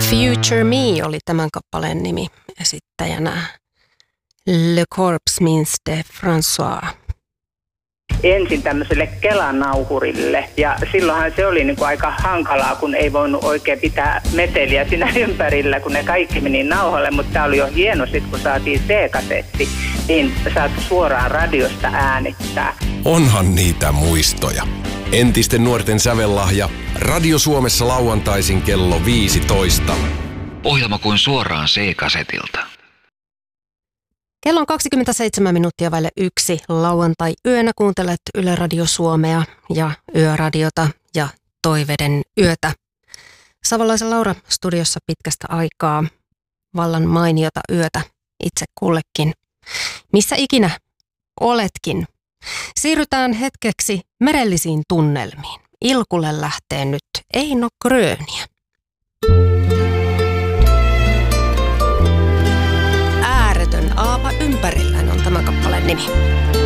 Future Me oli tämän kappaleen nimi, esittäjänä Le Corps Means de François. Ensin tämmöiselle Kelanauhurille ja silloinhan se oli niin kuin aika hankalaa, kun ei voinut oikein pitää meteliä siinä ympärillä, kun ne kaikki meni nauhalle, mutta tämä oli jo hieno sitten, kun saatiin C-kasetti, niin saat suoraan radiosta äänittää. Onhan niitä muistoja. Entisten nuorten sävellahja. Radio Suomessa lauantaisin kello 15. Ohjelma kuin suoraan C-kasetilta. Kello on 27 minuuttia vaille 1 lauantai-yönä. Kuuntelet Yle Radio Suomea ja Yöradiota ja Toiveiden yötä. Savolaisen Laura studiossa pitkästä aikaa. Vallan mainiota yötä itse kullekin. Missä ikinä oletkin. Siirrytään hetkeksi merellisiin tunnelmiin. Ilkulle lähtee nyt Eino Gröniä. Ääretön aapa ympärillään on tämä kappaleen nimi.